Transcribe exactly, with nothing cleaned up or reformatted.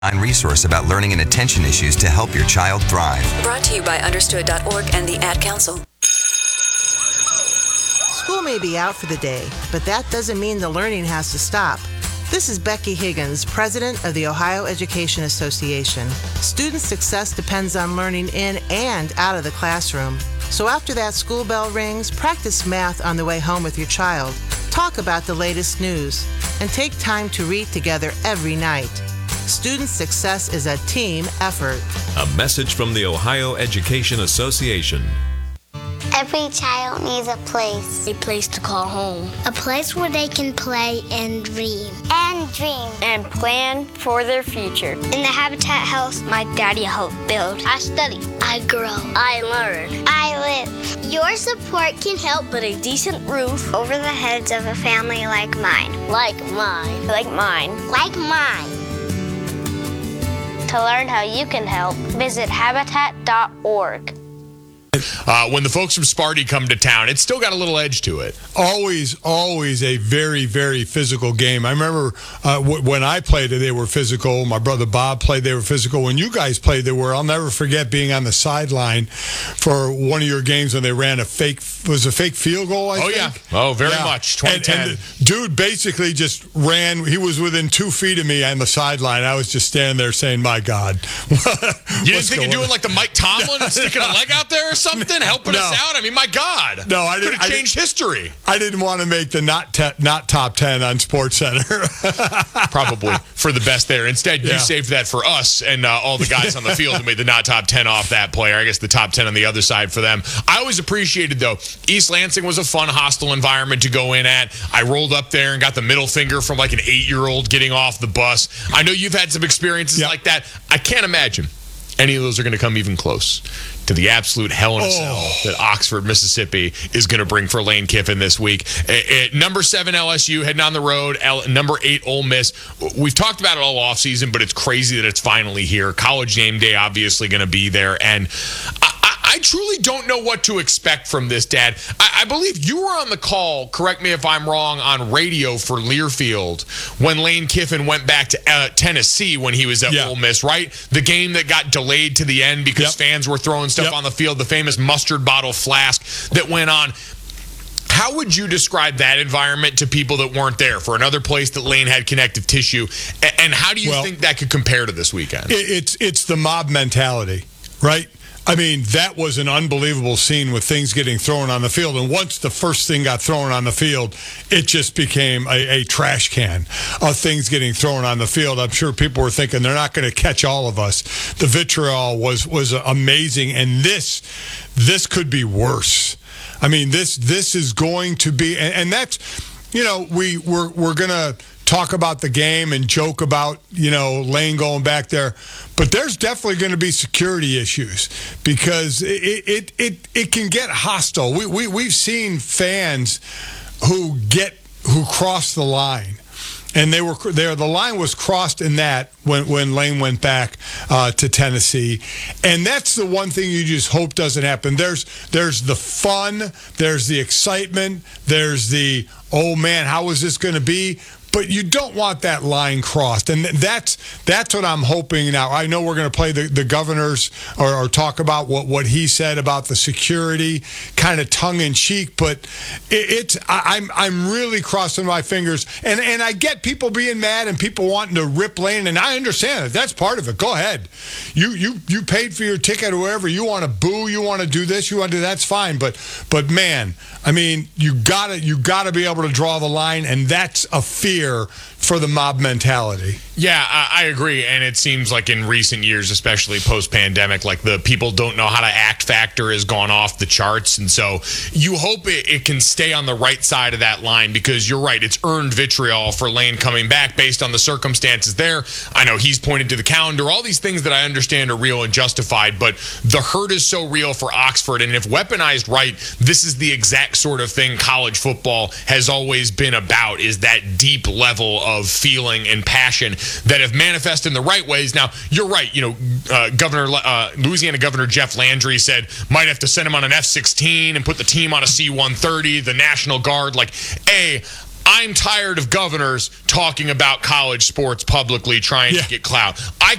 online resource about learning and attention issues to help your child thrive. Brought to you by understood dot org and the Ad Council. School may be out for the day, but that doesn't mean the learning has to stop. This is Becky Higgins, president of the Ohio Education Association. Student success depends on learning in and out of the classroom. So after that school bell rings, practice math on the way home with your child. Talk about the latest news, and take time to read together every night. Student success is a team effort. A message from the Ohio Education Association. Every child needs a place. A place to call home. A place where they can play and dream. And dream. And plan for their future. In the Habitat house, my daddy helped build. I study. I grow. I learn. I live. Your support can help, but a decent roof over the heads of a family like mine. Like mine. Like mine. Like mine. To learn how you can help, visit habitat dot org. Uh, when the folks from Sparty come to town, it's still got a little edge to it. Always, always a very, very physical game. I remember uh, w- when I played it, they were physical. My brother Bob played, they were physical. When you guys played, they were. I'll never forget being on the sideline for one of your games when they ran a fake, was a fake field goal, I oh, think? yeah. Oh, very yeah. much. twenty ten. And, and the dude basically just ran. He was within two feet of me on the sideline. I was just standing there saying, my God. You didn't think of doing like the Mike Tomlin, sticking a leg out there or something, helping no. us out? I mean, my God. No, I didn't. Could have changed I history. I didn't want to make the not te- not top ten on SportsCenter. Probably for the best there. Instead, yeah. you saved that for us and uh, all the guys on the field who made the not top ten off that player. I guess the top ten on the other side for them. I always appreciated, though, East Lansing was a fun, hostile environment to go in at. I rolled up there and got the middle finger from like an eight-year-old getting off the bus. I know you've had some experiences yep. like that. I can't imagine any of those are going to come even close to the absolute hell in a cell oh. that Oxford, Mississippi is going to bring for Lane Kiffin this week. At number seven, L S U heading on the road. L- number eight, Ole Miss. We've talked about it all offseason, but it's crazy that it's finally here. College game day obviously going to be there. And I, I truly don't know what to expect from this, Dad. I, I believe you were on the call, correct me if I'm wrong, on radio for Learfield when Lane Kiffin went back to uh, Tennessee when he was at yeah. Ole Miss, right? The game that got delayed to the end because yep. fans were throwing stuff yep. on the field, the famous mustard bottle flask that went on. How would you describe that environment to people that weren't there for another place that Lane had connective tissue? And how do you well, think that could compare to this weekend? It's it's the mob mentality, right? I mean, that was an unbelievable scene with things getting thrown on the field. And once the first thing got thrown on the field, it just became a, a trash can of things getting thrown on the field. I'm sure people were thinking they're not going to catch all of us. The vitriol was was amazing. And this this could be worse. I mean, this this is going to be, and, and that's, you know, we, we're, we're going to talk about the game and joke about, you know, Lane going back there. But there's definitely going to be security issues because it it it, it can get hostile. We, we, we've seen fans who get who cross the line. And they were there. The line was crossed in that when, when Lane went back uh, to Tennessee, and that's the one thing you just hope doesn't happen. There's there's the fun, there's the excitement, there's the oh man, how is this going to be? But you don't want that line crossed, and that's that's what I'm hoping now. I know we're going to play the, the governor's or, or talk about what, what he said about the security, kind of tongue in cheek. But it, it's I, I'm I'm really crossing my fingers, and and I get people being mad and people wanting to rip Lane, and I understand it. That's part of it. Go ahead, you you you paid for your ticket, or wherever you want to boo, you want to do this, you want to do that's fine. But but man, I mean, you gotta you gotta be able to draw the line, and that's a fear for the mob mentality. Yeah, I, I agree. And it seems like in recent years, especially post-pandemic, like the people don't know how to act factor has gone off the charts. And so you hope it, it can stay on the right side of that line because you're right. It's earned vitriol for Lane coming back based on the circumstances there. I know he's pointed to the calendar, all these things that I understand are real and justified, but the hurt is so real for Oxford. And if weaponized right, this is the exact sort of thing college football has always been about, is that deep level of feeling and passion that have manifested in the right ways. Now, you're right. You know, uh, Governor uh, Louisiana Governor Jeff Landry said might have to send him on an F sixteen and put the team on a C one thirty, the National Guard. Like, A, I'm tired of governors talking about college sports publicly, trying Yeah. to get clout. I